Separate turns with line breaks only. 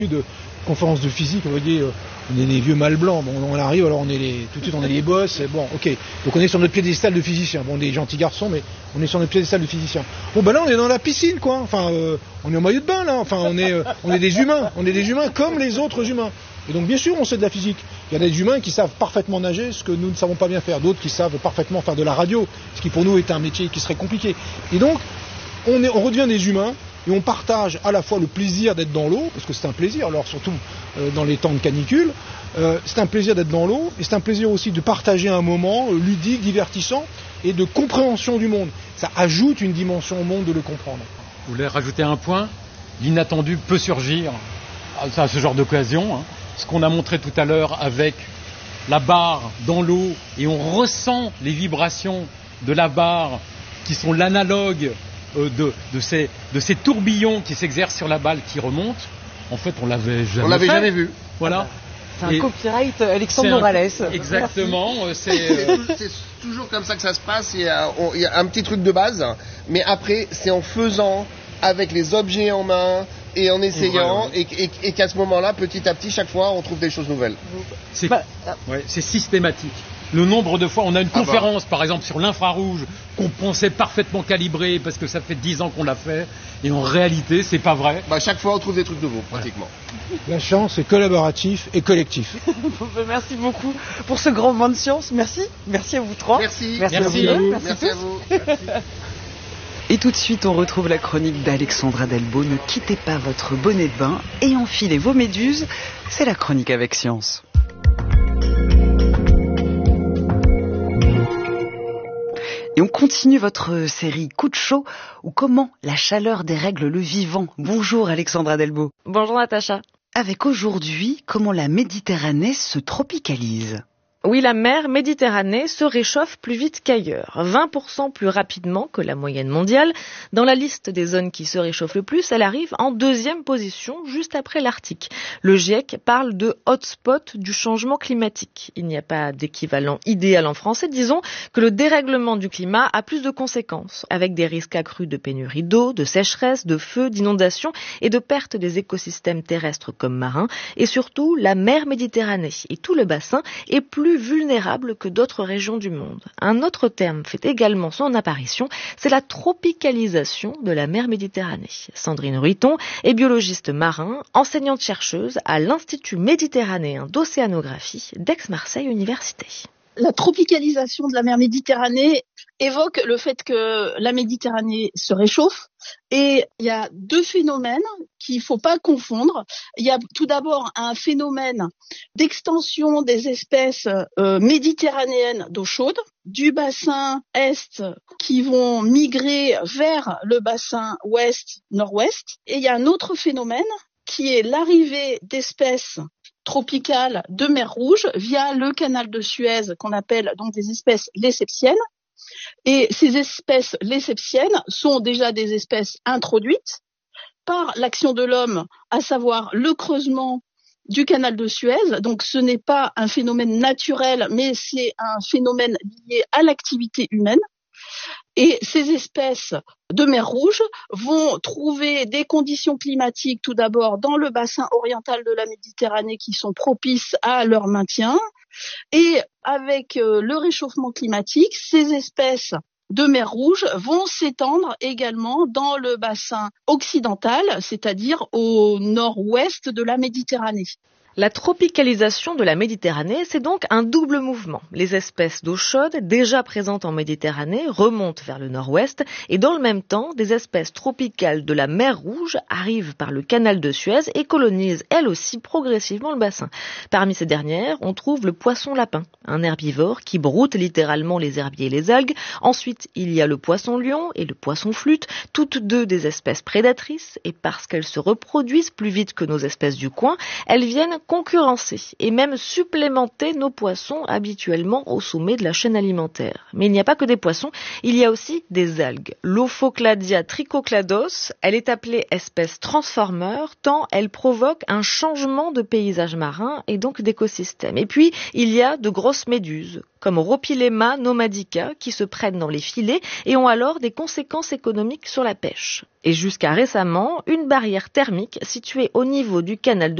de conférence de physique, vous voyez, on est des vieux mâles blancs, bon, on arrive, alors tout de suite on est les boss, bon, ok, donc on est sur notre piédestal de physicien, bon, on est des gentils garçons, mais on est sur notre piédestal de physicien. Bon, ben là, on est dans la piscine, quoi, enfin, on est au maillot de bain, là, enfin, on est des humains comme les autres humains. Et donc, bien sûr, on sait de la physique. Il y a des humains qui savent parfaitement nager, ce que nous ne savons pas bien faire, d'autres qui savent parfaitement faire de la radio, ce qui pour nous est un métier qui serait compliqué. Et donc, on redevient des humains, et on partage à la fois le plaisir d'être dans l'eau, parce que c'est un plaisir, alors surtout dans les temps de canicule, c'est un plaisir d'être dans l'eau, et c'est un plaisir aussi de partager un moment ludique, divertissant, et de compréhension du monde. Ça ajoute une dimension au monde de le comprendre.
Vous voulez rajouter un point ? L'inattendu peut surgir à ce genre d'occasion. Hein. Ce qu'on a montré tout à l'heure avec la barre dans l'eau, et on ressent les vibrations de la barre qui sont l'analogue de ces tourbillons qui s'exercent sur la balle qui remonte. En fait, on l'avait jamais vu. Voilà.
C'est un copyright Alexandre Morales.
Exactement.
C'est toujours comme ça que ça se passe. Il y a un petit truc de base, mais après, c'est en faisant avec les objets en main et en essayant, et qu'à ce moment-là, petit à petit, chaque fois, on trouve des choses nouvelles.
C'est systématique. Le nombre de fois, on a une conférence, par exemple, sur l'infrarouge, qu'on pensait parfaitement calibrée, parce que ça fait 10 ans qu'on l'a fait, et en réalité, c'est pas vrai.
Chaque fois, on trouve des trucs nouveaux, pratiquement.
La chance est collaboratif et collectif.
Merci beaucoup pour ce grand moment de science. Merci à vous trois.
Merci
à vous. Et tout de suite, on retrouve la chronique d'Alexandra Delbo. Ne quittez pas votre bonnet de bain et enfilez vos méduses. C'est la chronique avec science. Et on continue votre série Coup de chaud, ou comment la chaleur dérègle le vivant. Bonjour Alexandra Delbo.
Bonjour Natacha.
Avec aujourd'hui, comment la Méditerranée se tropicalise.
Oui, la mer Méditerranée se réchauffe plus vite qu'ailleurs, 20% plus rapidement que la moyenne mondiale. Dans la liste des zones qui se réchauffent le plus, elle arrive en deuxième position, juste après l'Arctique. Le GIEC parle de hotspot du changement climatique. Il n'y a pas d'équivalent idéal en français. Disons que le dérèglement du climat a plus de conséquences, avec des risques accrus de pénurie d'eau, de sécheresse, de feux, d'inondations et de perte des écosystèmes terrestres comme marins. Et surtout, la mer Méditerranée et tout le bassin est plus vulnérable que d'autres régions du monde. Un autre terme fait également son apparition, c'est la tropicalisation de la mer Méditerranée. Sandrine Ruiton est biologiste marin, enseignante-chercheuse à l'Institut méditerranéen d'océanographie d'Aix-Marseille Université.
La tropicalisation de la mer Méditerranée évoque le fait que la Méditerranée se réchauffe, et il y a deux phénomènes qu'il ne faut pas confondre. Il y a tout d'abord un phénomène d'extension des espèces méditerranéennes d'eau chaude, du bassin est qui vont migrer vers le bassin ouest-nord-ouest. Et il y a un autre phénomène qui est l'arrivée d'espèces tropicales de mer Rouge via le canal de Suez, qu'on appelle donc des espèces lessepsiennes. Et ces espèces lessepsiennes sont déjà des espèces introduites par l'action de l'homme, à savoir le creusement du canal de Suez. Donc ce n'est pas un phénomène naturel, mais c'est un phénomène lié à l'activité humaine. Et ces espèces de mer Rouge vont trouver des conditions climatiques, tout d'abord dans le bassin oriental de la Méditerranée, qui sont propices à leur maintien. Et avec le réchauffement climatique, ces espèces de mer Rouge vont s'étendre également dans le bassin occidental, c'est-à-dire au nord-ouest de la Méditerranée.
La tropicalisation de la Méditerranée, c'est donc un double mouvement. Les espèces d'eau chaude, déjà présentes en Méditerranée, remontent vers le nord-ouest, et dans le même temps, des espèces tropicales de la mer Rouge arrivent par le canal de Suez et colonisent elles aussi progressivement le bassin. Parmi ces dernières, on trouve le poisson lapin, un herbivore qui broute littéralement les herbiers et les algues. Ensuite, il y a le poisson lion et le poisson flûte, toutes deux des espèces prédatrices, et parce qu'elles se reproduisent plus vite que nos espèces du coin, elles viennent concurrencer et même supplémenter nos poissons habituellement au sommet de la chaîne alimentaire. Mais il n'y a pas que des poissons, il y a aussi des algues. L'Ophocladia trichoclados, elle est appelée espèce transformer tant elle provoque un changement de paysage marin et donc d'écosystème. Et puis, il y a de grosses méduses, comme Rhopilema nomadica, qui se prennent dans les filets et ont alors des conséquences économiques sur la pêche. Et jusqu'à récemment, une barrière thermique située au niveau du canal de